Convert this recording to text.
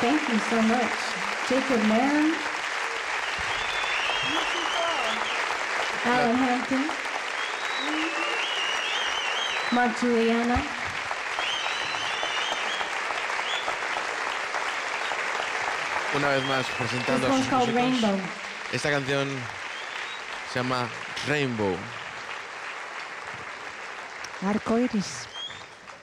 Thank you so much. Jacob Mann, Alan Hampton, Mark Juliano. Una vez más presentando This a one's sus called músicos. Rainbow. Esta canción se llama Rainbow. Arcoiris.